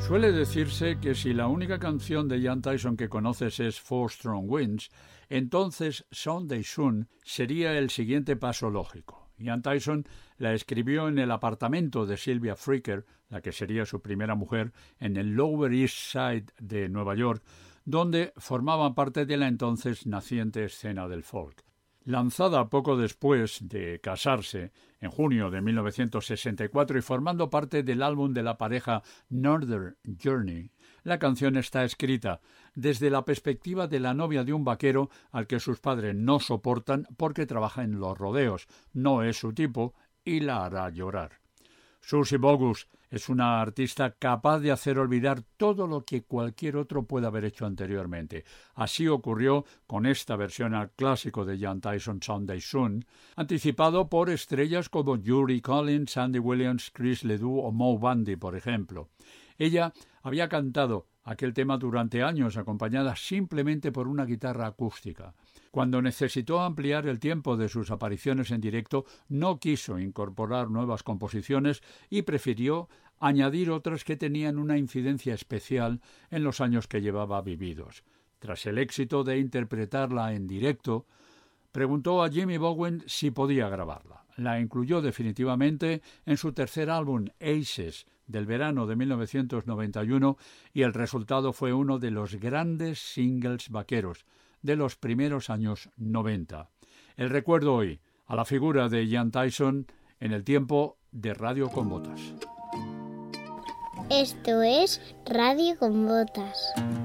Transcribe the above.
Suele decirse que si la única canción de Ian Tyson que conoces es Four Strong Winds, entonces Sunday Soon sería el siguiente paso lógico. Ian Tyson la escribió en el apartamento de Sylvia Freaker, la que sería su primera mujer, en el Lower East Side de Nueva York, donde formaban parte de la entonces naciente escena del folk. Lanzada poco después de casarse, en junio de 1964, y formando parte del álbum de la pareja Northern Journey, la canción está escrita desde la perspectiva de la novia de un vaquero al que sus padres no soportan porque trabaja en los rodeos, no es su tipo y la hará llorar. Suzy Bogus es una artista capaz de hacer olvidar todo lo que cualquier otro pueda haber hecho anteriormente. Así ocurrió con esta versión al clásico de Ian Tyson, Sunday Soon, anticipado por estrellas como Judy Collins, Sandy Williams, Chris Ledoux o Moe Bundy, por ejemplo. Ella había cantado aquel tema durante años, acompañada simplemente por una guitarra acústica. Cuando necesitó ampliar el tiempo de sus apariciones en directo, no quiso incorporar nuevas composiciones y prefirió añadir otras que tenían una incidencia especial en los años que llevaba vividos. Tras el éxito de interpretarla en directo, preguntó a Jimmy Bowen si podía grabarla. La incluyó definitivamente en su tercer álbum, Aces, del verano de 1991, y el resultado fue uno de los grandes singles vaqueros de los primeros años 90. El recuerdo hoy a la figura de Ian Tyson en el tiempo de Radio con Botas. Esto es Radio con Botas.